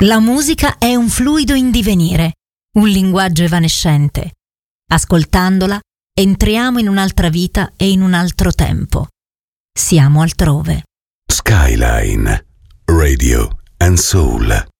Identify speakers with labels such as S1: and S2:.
S1: La musica è un fluido in divenire, un linguaggio evanescente. Ascoltandola, entriamo in un'altra vita e in un altro tempo. Siamo altrove.
S2: Skyline, Radio and Soul.